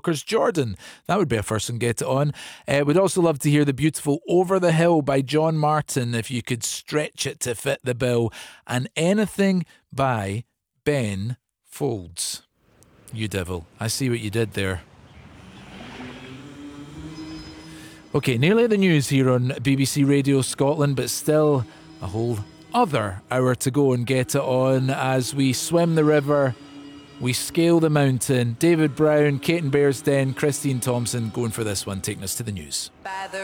Walker's Jordan. That would be a first one, get it on. We'd also love to hear the beautiful Over the Hill by John Martin, if you could stretch it to fit the bill. And anything by Ben Folds. You devil, I see what you did there. Okay, nearly the news here on BBC Radio Scotland, but still a whole other hour to go and get it on as we swim the river, we scale the mountain. David Brown, Kate and Bearsden, Christine Thompson going for this one, taking us to the news.